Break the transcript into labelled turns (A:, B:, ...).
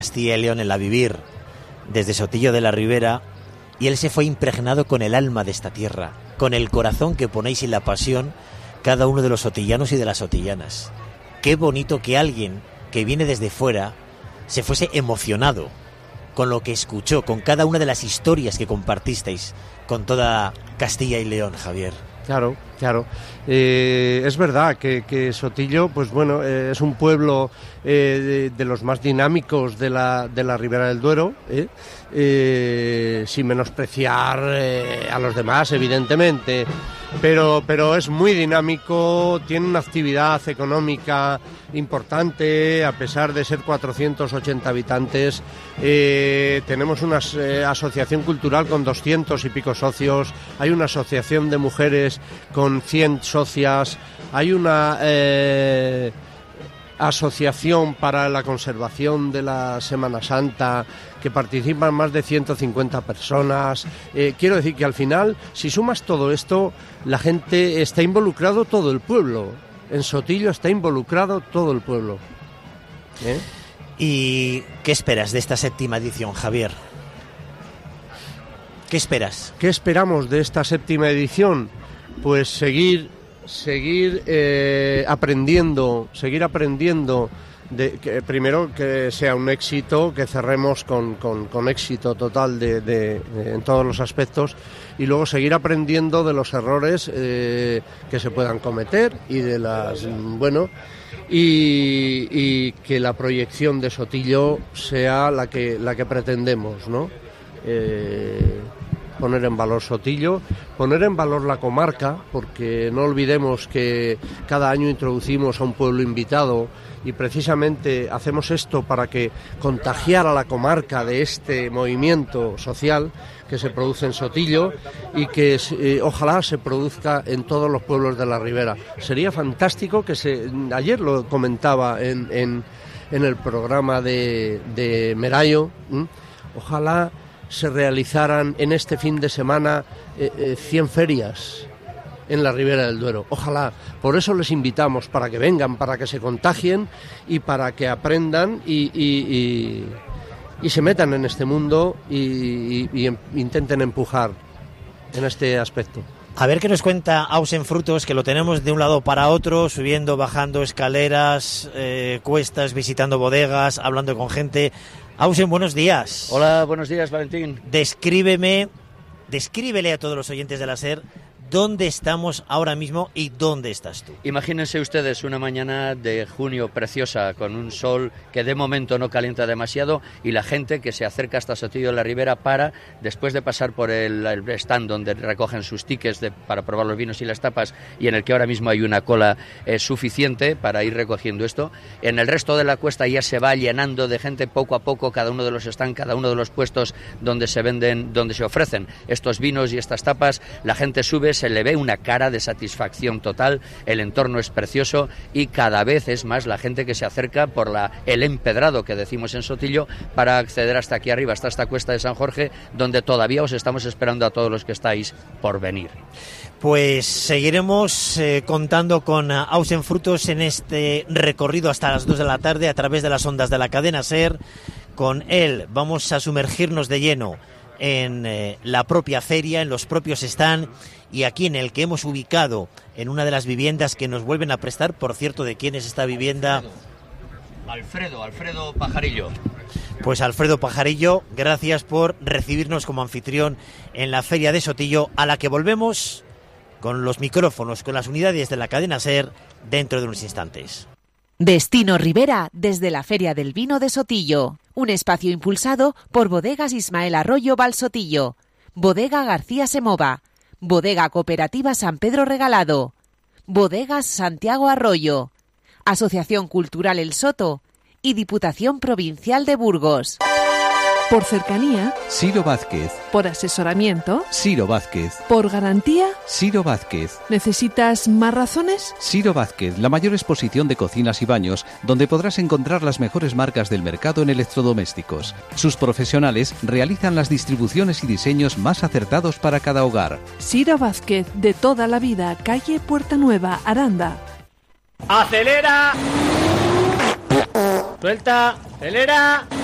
A: Castilla y León, el Avivir, desde Sotillo de la Ribera, y él se fue impregnado con el alma de esta tierra, con el corazón que ponéis y la pasión cada uno de los sotillanos y de las sotillanas. Qué bonito que alguien que viene desde fuera se fuese emocionado con lo que escuchó, con cada una de las historias que compartisteis con toda Castilla y León, Javier.
B: Claro. Es verdad que Sotillo, pues bueno, es un pueblo de los más dinámicos de la Ribera del Duero, sin menospreciar a los demás, evidentemente, pero es muy dinámico, tiene una actividad económica importante, a pesar de ser 480 habitantes. Tenemos una asociación cultural con 200 y pico socios, hay una asociación de mujeres con 100 socias, hay una asociación para la conservación de la Semana Santa que participan más de 150 personas. Quiero decir que al final, si sumas todo esto, la gente está involucrado, todo el pueblo. En Sotillo está involucrado todo el pueblo.
A: ¿Y qué esperas de esta 7ª edición, Javier? ¿Qué esperas?
B: ¿Qué esperamos de esta 7ª edición? Pues seguir aprendiendo, primero que sea un éxito, que cerremos con éxito total en todos los aspectos, y luego seguir aprendiendo de los errores que se puedan cometer y de las y que la proyección de Sotillo sea la que pretendemos, ¿no? Poner en valor Sotillo, poner en valor la comarca, porque no olvidemos que cada año introducimos a un pueblo invitado y precisamente hacemos esto para que contagiar a la comarca de este movimiento social que se produce en Sotillo y que ojalá se produzca en todos los pueblos de la Ribera. Sería fantástico ayer lo comentaba en el programa de Merayo, ojalá se realizaran en este fin de semana 100 ferias en la Ribera del Duero. Ojalá. Por eso les invitamos, para que vengan, para que se contagien y para que aprendan y se metan en este mundo y intenten empujar en este aspecto.
A: A ver qué nos cuenta Ausen Frutos, que lo tenemos de un lado para otro, subiendo, bajando escaleras, cuestas, visitando bodegas, hablando con gente. Ausen, buenos días.
C: Hola, buenos días, Valentín.
A: Descríbele a todos los oyentes de la SER dónde estamos ahora mismo y dónde estás tú.
C: Imagínense ustedes una mañana de junio preciosa, con un sol que de momento no calienta demasiado, y la gente que se acerca hasta Sotillo de la Ribera para, después de pasar por el stand donde recogen sus tickets para probar los vinos y las tapas, y en el que ahora mismo hay una cola suficiente para ir recogiendo esto. En el resto de la cuesta ya se va llenando de gente poco a poco, cada uno de los stands, cada uno de los puestos donde se venden, donde se ofrecen estos vinos y estas tapas. La gente sube, se le ve una cara de satisfacción total, el entorno es precioso y cada vez es más la gente que se acerca por el empedrado que decimos en Sotillo para acceder hasta aquí arriba, hasta esta cuesta de San Jorge, donde todavía os estamos esperando a todos los que estáis por venir.
A: Pues seguiremos contando con Ausen Frutos en este recorrido hasta las 2 de la tarde a través de las ondas de la cadena SER. Con él vamos a sumergirnos de lleno en la propia feria, en los propios stands, y aquí en el que hemos ubicado en una de las viviendas que nos vuelven a prestar. Por cierto, ¿de quién es esta vivienda?
C: Alfredo Pajarillo.
A: Pues Alfredo Pajarillo, gracias por recibirnos como anfitrión en la feria de Sotillo, a la que volvemos con los micrófonos, con las unidades de la cadena SER dentro de unos instantes.
D: Destino Ribera desde la Feria del Vino de Sotillo. Un espacio impulsado por Bodegas Ismael Arroyo Valsotillo, Bodega García Semova, Bodega Cooperativa San Pedro Regalado, Bodegas Santiago Arroyo, Asociación Cultural El Soto y Diputación Provincial de Burgos.
E: Por cercanía,
F: Ciro Vázquez.
E: Por asesoramiento,
F: Ciro Vázquez.
E: Por garantía,
F: Ciro Vázquez.
E: ¿Necesitas más razones?
F: Ciro Vázquez, la mayor exposición de cocinas y baños, donde podrás encontrar las mejores marcas del mercado en electrodomésticos. Sus profesionales realizan las distribuciones y diseños más acertados para cada hogar.
E: Ciro Vázquez, de toda la vida, calle Puerta Nueva, Aranda.
A: ¡Acelera! ¡Suelta! ¡Acelera!